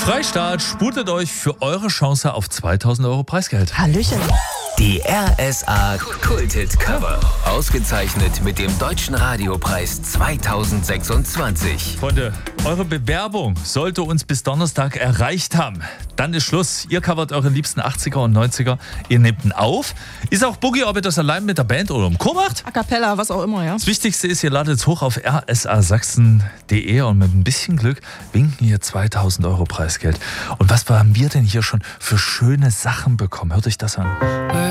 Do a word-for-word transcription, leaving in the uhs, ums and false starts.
Freistaat sputet euch für eure Chance auf zweitausend Euro Preisgeld. Hallöchen. Die R S A Kulthit Cover. Ausgezeichnet mit dem Deutschen Radiopreis zweitausendsechsundzwanzig. Freunde, eure Bewerbung sollte uns bis Donnerstag erreicht haben. Dann ist Schluss. Ihr covert eure liebsten achtziger und neunziger. Ihr nehmt ihn auf. Ist auch Boogie, ob ihr das allein mit der Band oder im Chor macht? A cappella, was auch immer, ja. Das Wichtigste ist, ihr ladet es hoch auf r s a sachsen punkt d e und mit ein bisschen Glück winken hier zweitausend Euro Preisgeld. Und was haben wir denn hier schon für schöne Sachen bekommen? Hört euch das an.